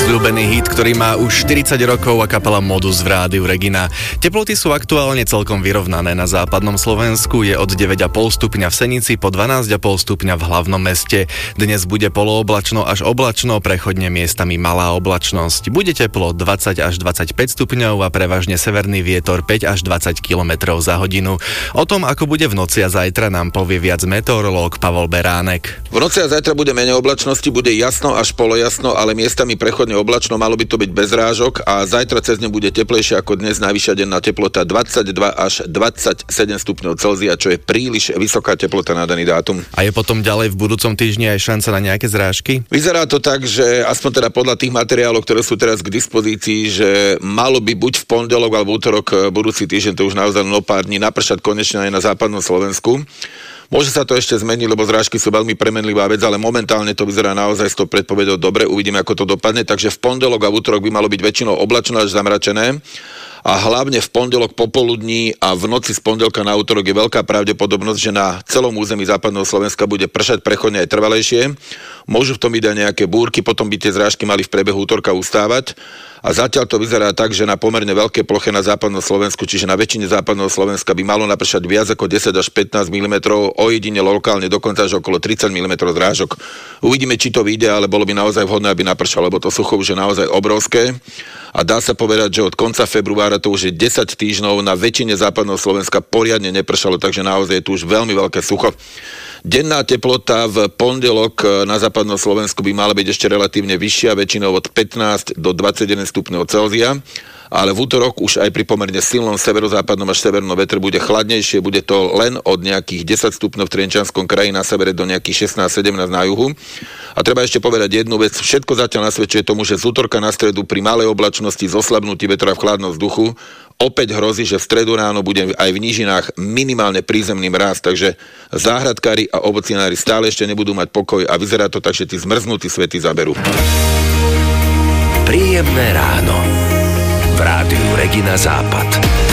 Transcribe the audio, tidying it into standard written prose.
sľúbený hit, ktorý má už 40 rokov a kapela Modus v rádiu Regina. Teploty sú aktuálne celkom vyrovnané. Na západnom Slovensku je od 9,5 stupňa v Senici po 12,5 stupňa v hlavnom meste. Dnes bude polooblačno až oblačno, prechodne miestami malá oblačnosť. Bude teplo 20 až 25 stupňov a prevažne severný vietor 5 až 20 km za hodinu. O tom, ako bude v noci a zajtra, nám povie viac meteorológ Pavol Beránek. V noci a zajtra bude menej oblačnosti, bude jasno až polojasno, ale miestami prechodne oblačno, malo by to byť bez rážok a zajtra cez deň bude teplejšie ako dnes, najvyššia denná teplota 22 až 27 stupňov Celzia, čo je príliš vysoká teplota na daný dátum. A je potom ďalej v budúcom týždni aj šanca na nejaké zrážky? Vyzerá to tak, že aspoň teda podľa tých materiálov, ktoré sú teraz k dispozícii, že malo by buď v pondelok alebo útorok budúci týždeň, to už naozaj pár dní, napršať konečne aj na západnom Slovensku. Môže sa to ešte zmeniť, lebo zrážky sú veľmi premenlivá vec, ale momentálne to vyzerá naozaj s tou predpovedou dobre. Uvidíme, ako to dopadne. Takže v pondelok a v útorok by malo byť väčšinou oblačno až zamračené. A hlavne v pondelok popoludní a v noci z pondelka na útorok je veľká pravdepodobnosť, že na celom území západného Slovenska bude pršať prechodne aj trvalejšie. Môžu v tom byť aj nejaké búrky, potom by tie zrážky mali v priebehu útorka ustávať. A zatiaľ to vyzerá tak, že na pomerne veľké ploche na západnom Slovensku, čiže na väčšine západného Slovenska by malo napršať viac ako 10 až 15 mm, ojedine lokálne dokonca až okolo 30 mm zrážok. Uvidíme, či to vyjde, ale bolo by naozaj vhodné, aby napršalo, lebo to sucho už je naozaj obrovské. A dá sa povedať, že od konca februára to už je 10 týždňov na väčšine západného Slovenska poriadne nepršalo, takže naozaj je tu už veľmi veľké sucho. Denná teplota v pondelok na západnom Slovensku by mala byť ešte relatívne vyššia, väčšinou od 15 do 21 stupňov Celzia, ale v útorok už aj pri pomerne silnom severozápadnom až severnom vetre bude chladnejšie, bude to len od nejakých 10 stupňov v Trenčianskom kraji na severe do nejakých 16-17 na juhu. A treba ešte povedať jednu vec, všetko zatiaľ nasvedčuje tomu, že z útorka na stredu pri malej oblačnosti zoslabnutí vetra v chladnom vzduchu opäť hrozí, že v stredu ráno bude aj v nížinách minimálne prízemný mráz, takže záhradkári a ovocinári stále ešte nebudú mať pokoj a vyzerá to tak, že tí zmrznutí svety zaberú. Príjemné ráno v rádiu Regina Západ.